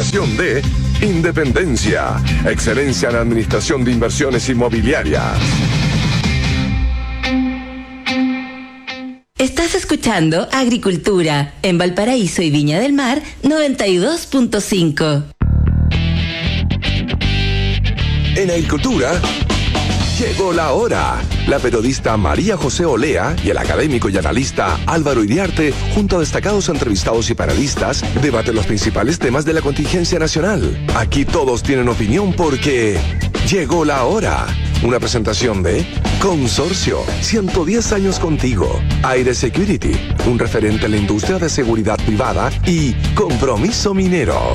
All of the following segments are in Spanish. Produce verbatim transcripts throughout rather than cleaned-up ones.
presentación de Independencia, excelencia en administración de inversiones inmobiliarias. Estás escuchando Agricultura en Valparaíso y Viña del Mar noventa y dos punto cinco. En Agricultura, llegó la hora. La periodista María José Olea y el académico y analista Álvaro Iriarte, junto a destacados entrevistados y panelistas, debaten los principales temas de la contingencia nacional. Aquí todos tienen opinión porque llegó la hora. Una presentación de Consorcio, ciento diez años contigo, Aire Security, un referente en la industria de seguridad privada, y Compromiso Minero.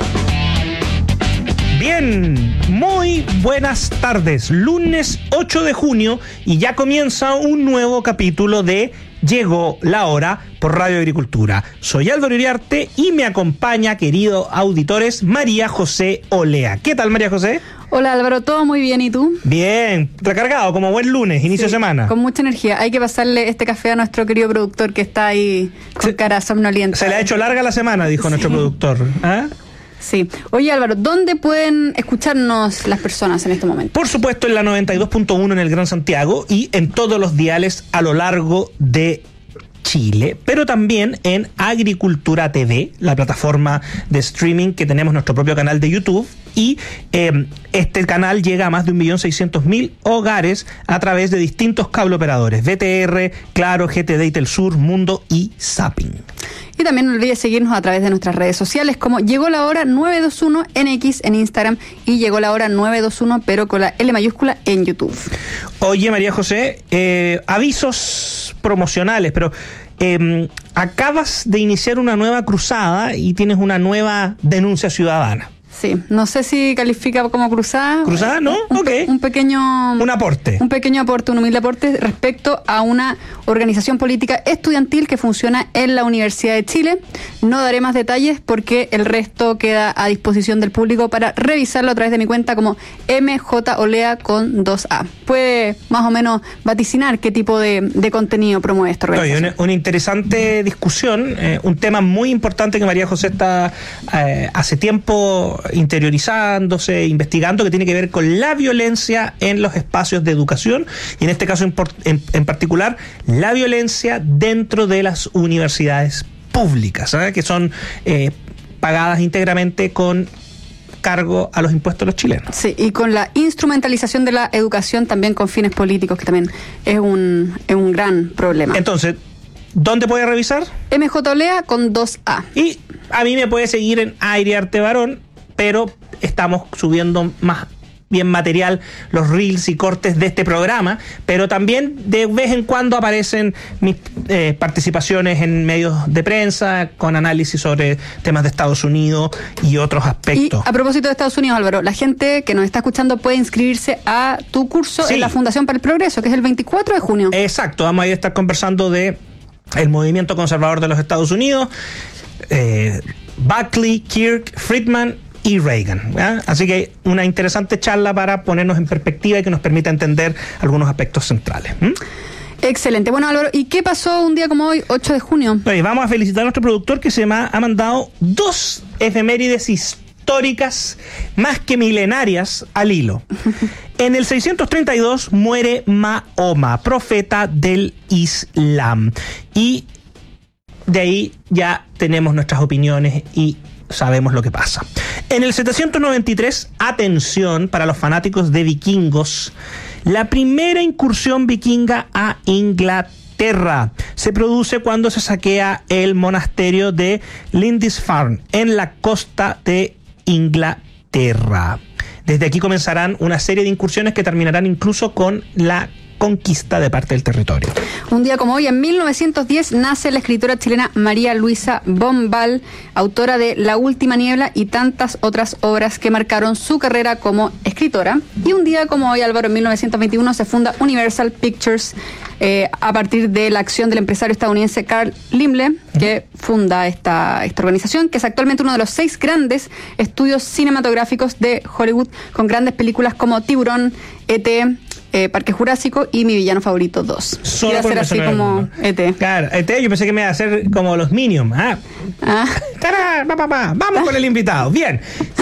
Bien, muy buenas tardes. Lunes ocho de junio y ya comienza un nuevo capítulo de Llegó la Hora por Radio Agricultura. Soy Álvaro Iriarte y me acompaña, queridos auditores, María José Olea. ¿Qué tal, María José? Hola, Álvaro, todo muy bien, ¿y tú? Bien, recargado como buen lunes, inicio sí, de semana. Con mucha energía. Hay que pasarle este café a nuestro querido productor que está ahí con se, cara somnolienta. Se le ha hecho larga la semana, dijo sí. nuestro productor. ¿Ah? Sí. Oye, Álvaro, ¿dónde pueden escucharnos las personas en este momento? Por supuesto, en la noventa y dos punto uno en el Gran Santiago y en todos los diales a lo largo de Chile, pero también en Agricultura T V, la plataforma de streaming que tenemos nuestro propio canal de YouTube, y eh, este canal llega a más de un millón seiscientos mil hogares a través de distintos cable operadores, V T R, Claro, G T D, Telsur, Mundo y Zapping. Y también no olvides seguirnos a través de nuestras redes sociales como Llegó la Hora nueve dos uno en X en Instagram y Llegó la Hora nueve dos uno pero con la L mayúscula en YouTube. Oye, María José, eh, avisos promocionales, pero eh, acabas de iniciar una nueva cruzada y tienes una nueva denuncia ciudadana. Sí, no sé si califica como cruzada. ¿Cruzada? ¿No? Un, ok. Un pequeño... Un aporte. Un pequeño aporte, un humilde aporte respecto a una organización política estudiantil que funciona en la Universidad de Chile. No daré más detalles porque el resto queda a disposición del público para revisarlo a través de mi cuenta como M J Olea con dos A. Puede más o menos vaticinar qué tipo de, de contenido promueve esta organización. Oye, una, una interesante discusión, eh, un tema muy importante que María José está eh, hace tiempo interiorizándose, investigando, que tiene que ver con la violencia en los espacios de educación y en este caso en, en, en particular la violencia dentro de las universidades públicas, ¿eh? que son eh, pagadas íntegramente con cargo a los impuestos de los chilenos. Sí, y con la instrumentalización de la educación también con fines políticos, que también es un, es un gran problema. Entonces, ¿dónde puede revisar? M J Olea con dos A. Y a mí me puede seguir en Iriarte Barón, pero estamos subiendo más bien material, los reels y cortes de este programa, pero también de vez en cuando aparecen mis eh, participaciones en medios de prensa con análisis sobre temas de Estados Unidos y otros aspectos. Y a propósito de Estados Unidos, Álvaro, la gente que nos está escuchando puede inscribirse a tu curso sí. en la Fundación para el Progreso, que es el veinticuatro de junio. Exacto, vamos a ir a estar conversando de el movimiento conservador de los Estados Unidos, eh, Buckley, Kirk, Friedman y Reagan. ¿eh? Así que una interesante charla para ponernos en perspectiva y que nos permita entender algunos aspectos centrales. ¿Mm? Excelente. Bueno, Álvaro, ¿y qué pasó un día como hoy, ocho de junio? Oye, vamos a felicitar a nuestro productor que se me ha, ha mandado dos efemérides históricas más que milenarias al hilo. En el seiscientos treinta y dos muere Mahoma, profeta del Islam. Y de ahí ya tenemos nuestras opiniones y sabemos lo que pasa. En el setecientos noventa y tres, atención para los fanáticos de vikingos, la primera incursión vikinga a Inglaterra se produce cuando se saquea el monasterio de Lindisfarne en la costa de Inglaterra. Desde aquí comenzarán una serie de incursiones que terminarán incluso con la conquista de parte del territorio. Un día como hoy, en mil novecientos diez, nace la escritora chilena María Luisa Bombal, autora de La Última Niebla y tantas otras obras que marcaron su carrera como escritora. Y un día como hoy, Álvaro, en mil novecientos veintiuno se funda Universal Pictures eh, a partir de la acción del empresario estadounidense Carl Laemmle, que funda esta, esta organización, que es actualmente uno de los seis grandes estudios cinematográficos de Hollywood, con grandes películas como Tiburón, E T, Eh, Parque Jurásico y Mi Villano Favorito dos. Solo iba a ser así como E T. Claro, E T yo pensé que me iba a hacer como los Minions. Ah. Ah. ¡Tarán! Pa, pa, pa. Vamos con el invitado. Bien.